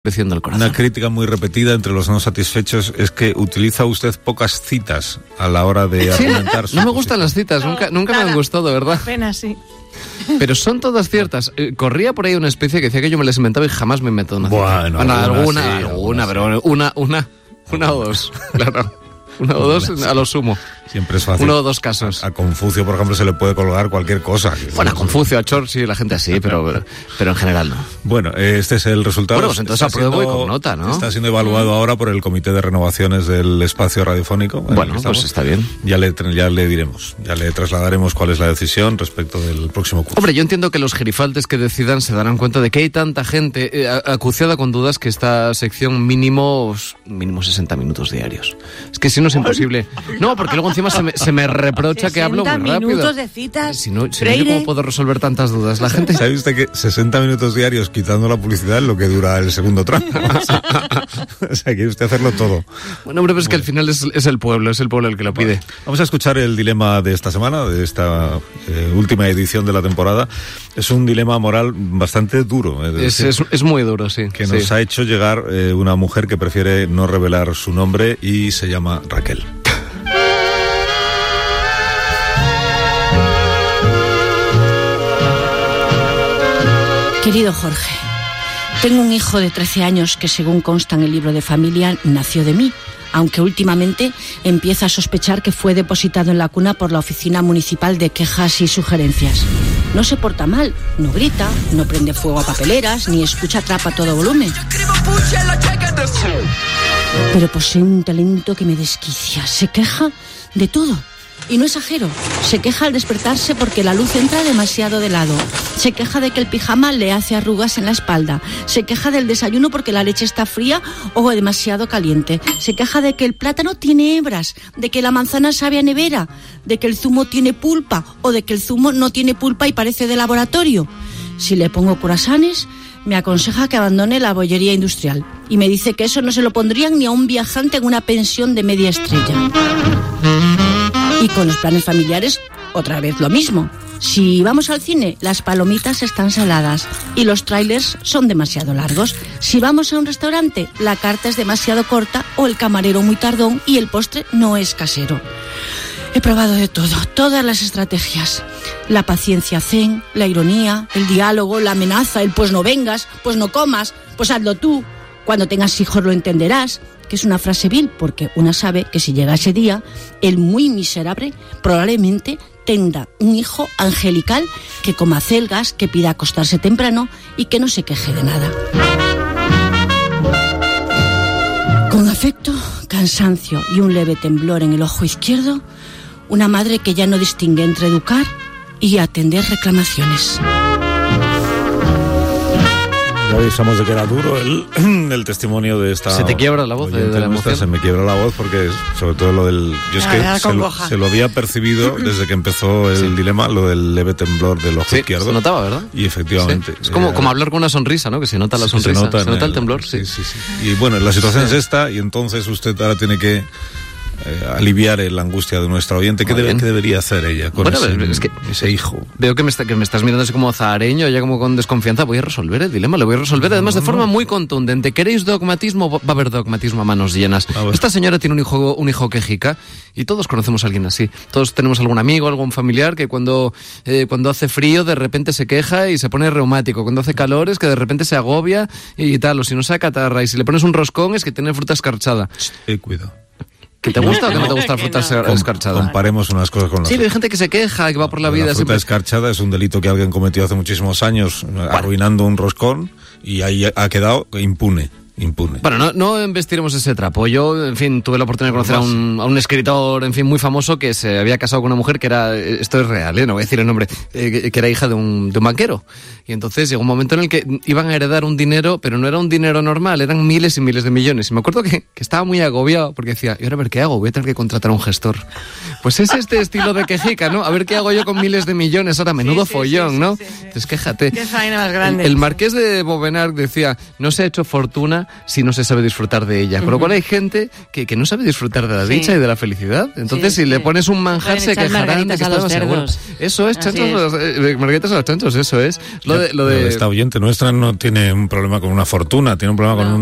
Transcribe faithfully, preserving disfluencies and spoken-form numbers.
Creciendo el corazón. Una crítica muy repetida entre los no satisfechos es que utiliza usted pocas citas a la hora de sí, argumentar su no me gustan las citas, no, nunca, nunca me han gustado, de verdad. Apenas, sí. Pero son todas ciertas. Eh, corría por ahí una especie que decía que yo me las inventaba y jamás me invento una cita. Bueno, bueno alguna, alguna, sí, alguna, alguna, pero sí. una, una, una o dos, claro. Una o dos Una, a lo sumo. Siempre es fácil. Uno o dos casos. A, a Confucio, por ejemplo, se le puede colgar cualquier cosa. Bueno, a Confucio, a Churchill, la gente así, pero, pero en general no. Bueno, este es el resultado. Bueno, pues entonces apruebo y con nota, ¿no? Está siendo evaluado ahora por el Comité de Renovaciones del Espacio Radiofónico. Bueno, pues está bien. Ya le, ya le diremos, ya le trasladaremos cuál es la decisión respecto del próximo curso. Hombre, yo entiendo que los gerifaltes que decidan se darán cuenta de que hay tanta gente eh, acuciada con dudas que esta sección mínimo, mínimo sesenta minutos diarios. Es que si no es imposible. No, porque luego encima se me, se me reprocha que hablo muy rápido. minutos de citas. Si no, si no yo cómo puedo resolver tantas dudas. La gente... ¿Sabe usted que sesenta minutos diarios quitando la publicidad es lo que dura el segundo tramo? O sea, quiere usted hacerlo todo. Bueno, hombre, pero es que al final es, es el pueblo, es el pueblo el que lo pide. Bueno, vamos a escuchar el dilema de esta semana, de esta eh, última edición de la temporada. Es un dilema moral bastante duro. Es, decir, es, es, es muy duro, sí. Que sí. nos ha hecho llegar eh, una mujer que prefiere no revelar su nombre y se llama Raquel. Querido Jorge, tengo un hijo de trece años que, según consta en el libro de familia, nació de mí, aunque últimamente empieza a sospechar que fue depositado en la cuna por la Oficina Municipal de Quejas y Sugerencias. No se porta mal, no grita, no prende fuego a papeleras, ni escucha trap a todo volumen. Pero posee un talento que me desquicia, se queja de todo. Y no exagero, se queja al despertarse porque la luz entra demasiado de lado. Se queja de que el pijama le hace arrugas en la espalda. Se queja del desayuno porque la leche está fría o demasiado caliente. Se queja de que el plátano tiene hebras, de que la manzana sabe a nevera, de que el zumo tiene pulpa o de que el zumo no tiene pulpa y parece de laboratorio. Si le pongo curasanes, me aconseja que abandone la bollería industrial. Y me dice que eso no se lo pondrían ni a un viajante en una pensión de media estrella. Y con los planes familiares, otra vez lo mismo. Si vamos al cine, las palomitas están saladas y los trailers son demasiado largos. Si vamos a un restaurante, la carta es demasiado corta o el camarero muy tardón y el postre no es casero. He probado de todo, todas las estrategias. La paciencia zen, la ironía, el diálogo, la amenaza, el pues no vengas, pues no comas, pues hazlo tú. Cuando tengas hijos lo entenderás, que es una frase vil porque una sabe que si llega ese día, el muy miserable probablemente tenga un hijo angelical que coma acelgas, que pida acostarse temprano y que no se queje de nada. Con afecto, cansancio y un leve temblor en el ojo izquierdo, una madre que ya no distingue entre educar y atender reclamaciones. Ya avisamos de que era duro el, el testimonio de esta... Se te quiebra la voz de, de la emoción. Se me quiebra la voz porque sobre todo lo del... Yo es que se lo, se lo había percibido desde que empezó el sí. dilema, lo del leve temblor del ojo sí, izquierdo. Se notaba, ¿verdad? Y efectivamente. Sí. Es como, eh, como hablar con una sonrisa, ¿no? Que se nota la sonrisa. Se nota, se nota el, el temblor, sí. Sí, sí, sí. Y bueno, la situación sí. es esta y entonces usted ahora tiene que... Eh, aliviar la angustia de nuestra oyente. ¿Qué, debe, ¿Qué debería hacer ella con bueno, ese, es que ese hijo? Veo que me, está, que me estás mirando así como zahareño, ya como con desconfianza. Voy a resolver el dilema, lo voy a resolver además no, de forma no. muy contundente. ¿Queréis dogmatismo? Va a haber dogmatismo a manos llenas. A Esta señora tiene un hijo, un hijo quejica y todos conocemos a alguien así. Todos tenemos algún amigo, algún familiar que cuando, eh, cuando hace frío de repente se queja y se pone reumático. Cuando hace calor es que de repente se agobia y tal. O si no se acatarra y si le pones un roscón es que tiene fruta escarchada. Eh, cuidado. ¿Que te gusta o que no te gusta la fruta no. escarchada? Comparemos unas cosas con las Sí, pero hay gente que se queja, que va por la vida... La fruta siempre... escarchada es un delito que alguien cometió hace muchísimos años, bueno. arruinando un roscón, y ahí ha quedado impune. Impune. Bueno, no, no investiremos ese trapo. Yo, en fin, tuve la oportunidad de conocer a un, a un escritor, en fin, muy famoso que se había casado con una mujer que era, esto es real, ¿eh? No voy a decir el nombre, eh, que era hija de un, de un banquero. Y entonces llegó un momento en el que iban a heredar un dinero, pero no era un dinero normal, eran miles y miles de millones. Y me acuerdo que, que estaba muy agobiado porque decía, ¿y ahora a ver qué hago? Voy a tener que contratar a un gestor. Pues es este estilo de quejica, ¿no? A ver qué hago yo con miles de millones, ahora menudo sí, sí, follón, sí, ¿no? Sí, sí, sí. Entonces quéjate. Qué faena más grande. El, el marqués de Bovenard decía, no se ha hecho fortuna si no se sabe disfrutar de ella. Uh-huh. Con lo cual hay gente que, que no sabe disfrutar de la sí. dicha y de la felicidad. Entonces, sí, si sí. le pones un manjar, se quejarán de que está demasiado. Eso es, chanchos, es. margaritas a los chanchos, eso es. Lo de, lo de... Esta oyente nuestra no tiene un problema con una fortuna, tiene un problema no. con un